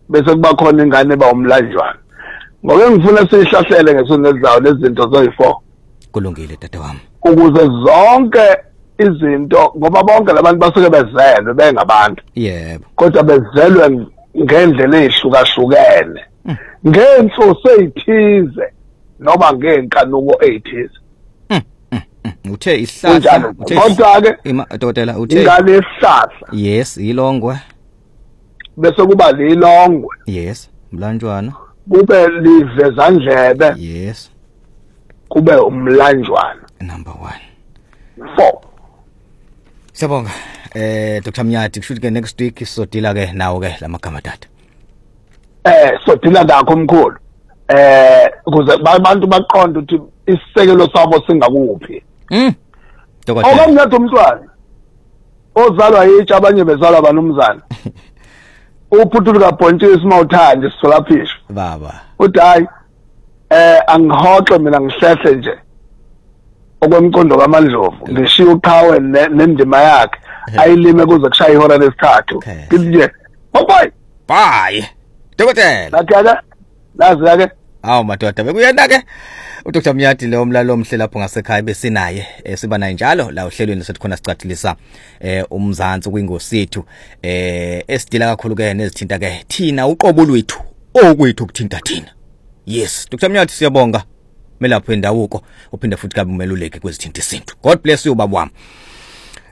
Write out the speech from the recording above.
bese kuba khona ingane bawumlanjwana. Ngoke ngifuna sihlahlele ngesonto elizayo lezi zinto zoyi4. Kulungile tata wami. Ukuze zonke izinto ngoba bonke labantu basuke bezelwe bengabantu. Yebo. Kodwa bezelwe ngendlela ezihlukahlukene. Ngenhloso ezithize noma ngenkanuko ezithize. Uthe isihlahla kodwa ke dokotela uthe ingane isihlahla. Yes, ilongwe. Bese kuba lilongwe. Yes, mlanjwana. Kube livezandlebe. Yes. Kube umlanjwana. Number 1. 4. Siyabonga. Dr. Mnyati kusho ke next week sizodila ke nawo ke lamagama tata. Sodila ngakho omkhulu. Ukuze abantu baqonde ukuthi isisekelo sabo singakuphi. Dokotela. Okamnyathi umntwana. Ozalwa yitsha abanye bezalwa abanumzana. Uphuthu kabhontshisi mawuthande sitholaphisho. Baba. Uthi hayi angihoxe mina ngihlehle nje. Okwemqondo kaMandlovu ngishiya uqhawe nendima yakhe ayilime kuze kushaya ihora lesithathu. Ngithi nje bye bye. Dokotela. Lathana lazi ke awu madoda bekuyena ke uDr Mnyati lo mlalo omhle lapho ngasekhaya besinaye siba naye njalo la ohlelweni sethu khona sicathilisa umzansi kwingosi yethu esidila kakhulu ke nezithinta ke thina uqobo lwethu okwethu ukuthinta thina. Yes Dr Mnyati siyabonga melapho endawuko uphinde futhi kabe umeluleke kwezithinta isintu. God bless you baba wami.